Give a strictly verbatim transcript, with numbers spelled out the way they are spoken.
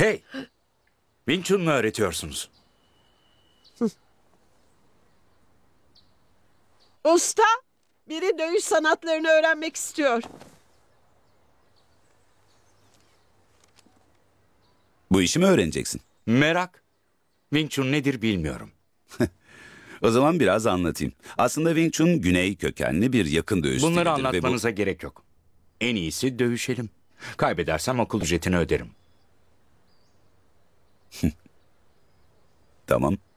Hey! Wing Chun mu öğretiyorsunuz? Usta, biri dövüş sanatlarını öğrenmek istiyor. Bu işi mi öğreneceksin? Merak. Wing Chun nedir bilmiyorum. O zaman biraz anlatayım. Aslında Wing Chun güney kökenli bir yakın dövüş Bunları stilidir ve bu- anlatmanıza gerek yok. En iyisi dövüşelim. Kaybedersem okul ücretini öderim. Tamam.